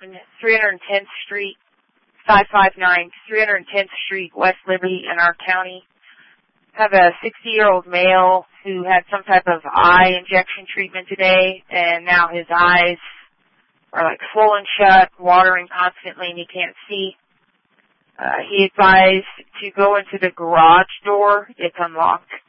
310th Street, 559 310th Street, West Liberty in our county. Have a 60-year-old male who had some type of eye injection treatment today, and now his eyes are like swollen shut, watering constantly, and he can't see. He advised to go into the garage door. It's unlocked.